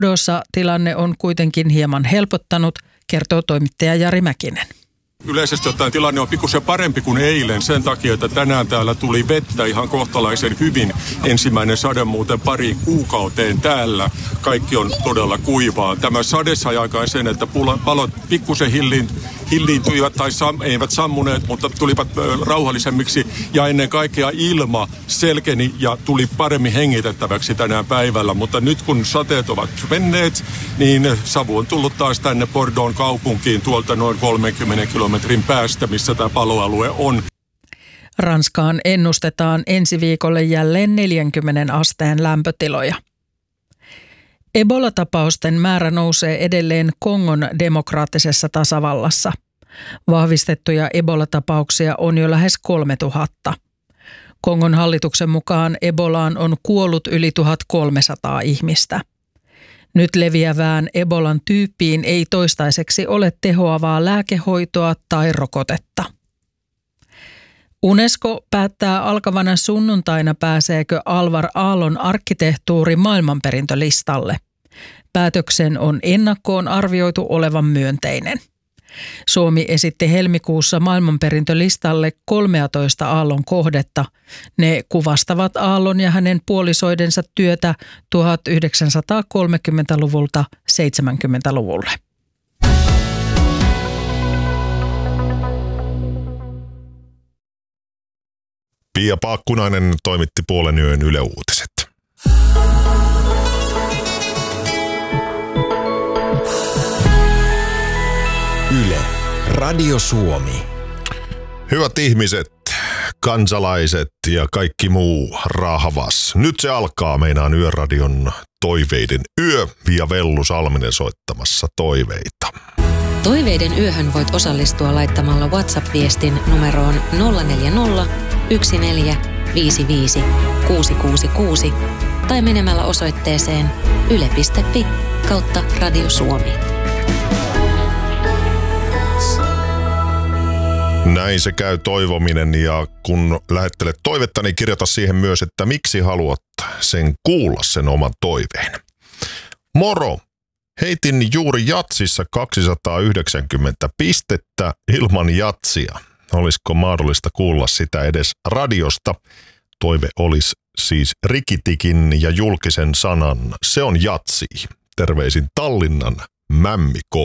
Bordeauxssa tilanne on kuitenkin hieman helpottanut, kertoo toimittaja Jari Mäkinen. Yleisesti ottaen tilanne on pikkusen parempi kuin eilen sen takia, että tänään täällä tuli vettä ihan kohtalaisen hyvin. Ensimmäinen sade muuten pariin kuukauteen täällä. Kaikki on todella kuivaa. Tämä sade sai aikaan sen, että palot pikkusen hilliintyivät tai eivät sammuneet, mutta tulivat rauhallisemmiksi. Ja ennen kaikkea ilma selkeni ja tuli paremmin hengitettäväksi tänään päivällä. Mutta nyt kun sateet ovat menneet, niin savu on tullut taas tänne Bordeauxn kaupunkiin tuolta noin 30 kilometrin päästä, missä tämä paloalue on. Ranskaan ennustetaan ensi viikolle jälleen 40 asteen lämpötiloja. Ebola-tapausten määrä nousee edelleen Kongon demokraattisessa tasavallassa. Vahvistettuja Ebola-tapauksia on jo lähes 3000. Kongon hallituksen mukaan Ebolaan on kuollut yli 1300 ihmistä. Nyt leviävään Ebolan tyyppiin ei toistaiseksi ole tehoavaa lääkehoitoa tai rokotetta. UNESCO päättää alkavana sunnuntaina, pääseekö Alvar Aallon arkkitehtuuri maailmanperintölistalle. Päätöksen on ennakkoon arvioitu olevan myönteinen. Suomi esitti helmikuussa maailmanperintölistalle 13 Aallon kohdetta. Ne kuvastavat Aallon ja hänen puolisoidensa työtä 1930-luvulta 70-luvulle. Pia Paakkunainen toimitti puolen yön Yle Uutiset. Yle, Radio Suomi. Hyvät ihmiset, kansalaiset ja kaikki muu rahvas. Nyt se alkaa meinaan Yöradion toiveiden yö ja Vellu Salminen soittamassa toiveita. Toiveiden yöhön voit osallistua laittamalla WhatsApp-viestin numeroon 040 1455 666 tai menemällä osoitteeseen yle.fi/Radio Suomi. Näin se käy toivominen, ja kun lähettelet toivetta, niin kirjoita siihen myös, että miksi haluat sen kuulla, sen oman toiveen. Moro! Heitin juuri jatsissa 290 pistettä ilman jatsia. Olisiko mahdollista kuulla sitä edes radiosta? Toive olisi siis Rikitikin ja julkisen sanan Se on jatsi. Terveisin Tallinnan Mämmiko.